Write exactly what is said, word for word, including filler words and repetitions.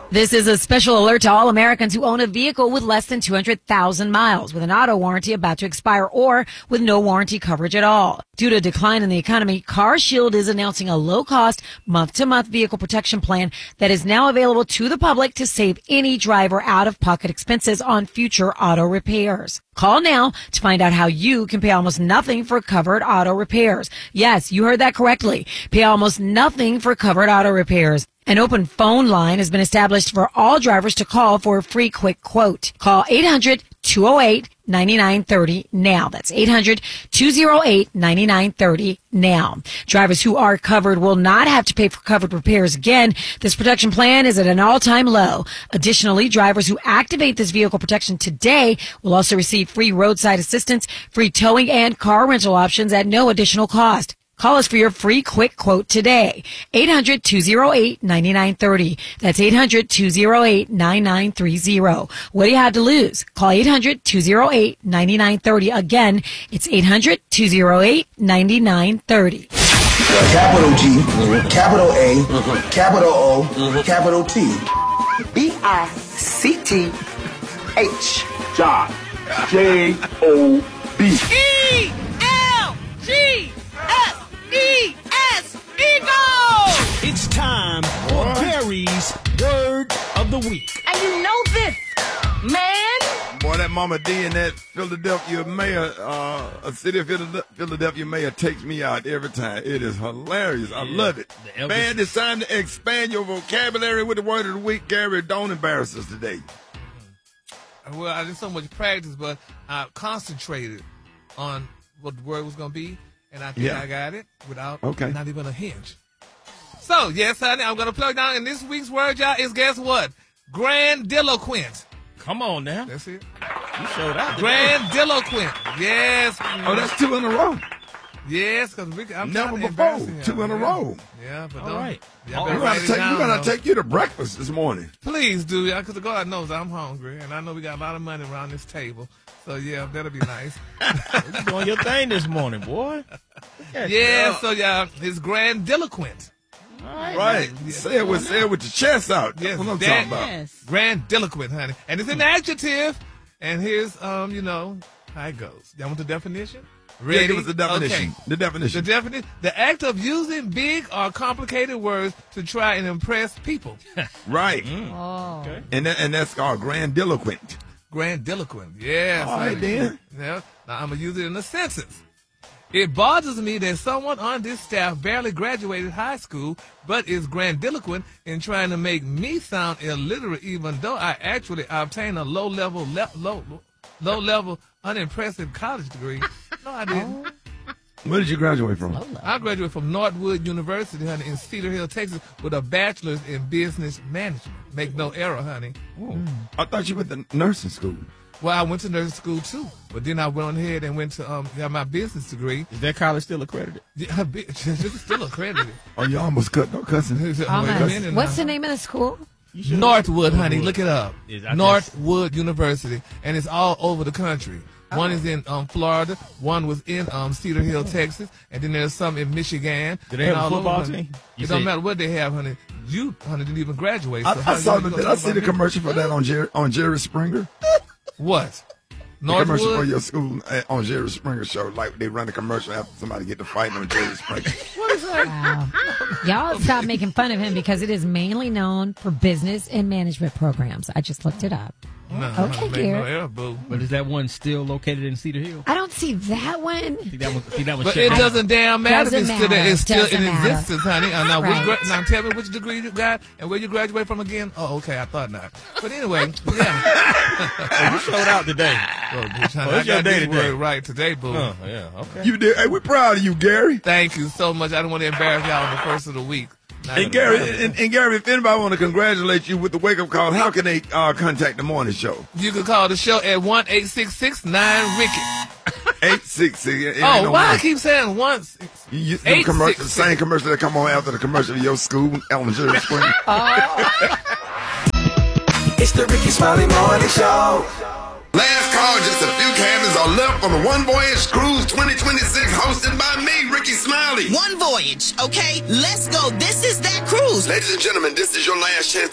This is a special alert to all Americans who own a vehicle with less than two hundred thousand miles, with an auto warranty about to expire, or with no warranty coverage at all. Due to a decline in the economy, CarShield is announcing a low-cost, month-to-month vehicle protection plan that is now available to the public to save any driver out-of-pocket expenses on future auto repairs. Call now to find out how you can pay almost nothing for covered auto repairs. Yes, you heard that correctly. Pay almost nothing for covered auto repairs. An open phone line has been established for all drivers to call for a free quick quote. Call eight hundred, two oh eight, nine nine three oh now. That's eight hundred, two oh eight, nine nine three oh now. Drivers who are covered will not have to pay for covered repairs again. This protection plan is at an all-time low. Additionally, drivers who activate this vehicle protection today will also receive free roadside assistance, free towing, and car rental options at no additional cost. Call us for your free quick quote today. eight hundred, two oh eight, nine nine three oh. That's eight hundred, two oh eight, nine nine three oh. What do you have to lose? Call eight hundred, two oh eight, nine nine three oh. Again, it's eight hundred, two oh eight, nine nine three oh. Capital G, capital A, capital O, capital T. B I C T H. Job. J O B. E L G S E S, Eagle! It's time for Gary's Word of the Week. And you know this, man. Boy, that Mama D and that Philadelphia mayor, uh, a city of Philadelphia mayor takes me out every time. It is hilarious. I Yeah, love it. the Man, it's time to expand your vocabulary with the Word of the Week. Gary, don't embarrass us today. Well, I did so much practice, but I concentrated on what the word was going to be, and I think Yeah. I got it without Okay. not even a hinge. So, yes, honey, I'm going to plug down, and this week's word, y'all, is guess what? Grandiloquent. Come on now. That's it. You showed out. Grandiloquent. Yes. Oh, that's two in a row. Yes, because I'm Never trying to before. embarrass him. Two in a Yeah. row. Yeah, but All don't. right. Y'all All better We're write going it to take, down, we're gonna though. take you to breakfast this morning. Please do, y'all, because the God knows I'm hungry, and I know we got a lot of money around this table. So, yeah, that'll be nice. You doing your thing this morning, boy. Yeah, so, y'all, it's grandiloquent. Right. Say it with say it with your chest out. Yes, That's what I'm that- talking about. Yes. Grandiloquent, honey. And it's an adjective. And here's, um, you know, how it goes. Y'all want the definition? Yeah, give us the definition. Okay. The The definition. definition, the act of using big or complicated words to try and impress people. Right. Oh. Okay. And that, and that's called grandiloquent. Grandiloquent, yes. All right, honey. then. Yeah. Now, I'm going to use it in a sentence. It bothers me that someone on this staff barely graduated high school, but is grandiloquent in trying to make me sound illiterate, even though I actually obtained a low-level, le- low, low-level, unimpressive college degree. No, I didn't. Where did you graduate from? I graduated from Northwood University, honey, in Cedar Hill, Texas, with a bachelor's in business management. Make no error, honey. I thought you went to nursing school. Well, I went to nursing school too, but then I went on ahead and went to um got my business degree. Is that college still accredited? Yeah, bi- it's still accredited. Oh, you almost cut no cussing. Wait a Almost. minute What's now. the name of the school? Northwood, honey. Look it up. Is- I Northwood University, and it's all over the country. One is in um, Florida. One was in um, Cedar Hill, Texas, and then there's some in Michigan. Do they and have a all football over, honey. team? You It don't say- matter what they have, honey. You, honey, didn't even graduate. I, so I how saw you the, gonna did I talk see the about commercial for that on Jerry, on Jerry Springer? what? The commercial for Northwood. your school uh, on Jerry Springer show. Like they run a commercial after somebody get to fighting on Jerry Springer. Wow. Y'all stop making fun of him because it is mainly known for business and management programs. I just looked it up. No, Okay, make no Garrett. error, boo. But is that one still located in Cedar Hill? I don't see that one. See that one? See that one? But shut it down. doesn't damn matter Doesn't if it's still, matter. it's still Doesn't in matter. existence, honey. Uh, now, Right. which gra- now, tell me which degree you got and where you graduate from again. Oh, okay, I thought not. But anyway, yeah. You showed out today. Oh, bitch, honey, Well, I it's your got day this today. word right today, boo. Oh, yeah. Okay. You did. Hey, we're proud of you, Gary. Thank you so much. I don't want to embarrass y'all on the first of the week. Not And even- Gary, and, and Gary, if anybody want to congratulate you with the wake up call, how can they uh, contact the morning show? You can call the show at one eight six six nine Ricky. Eight six six. Oh, why I keep saying once? You use the Eight commercial, six the same commercial that come on after the commercial of your school, Ellen Jerry Springer. It's the Ricky Smiley Morning Show. Last call, just a few cabins are left on the One Voyage Cruise twenty twenty-six, hosted by me, Ricky Smiley. One voyage, okay? Let's go. This is that cruise. Ladies and gentlemen, this is your last chance to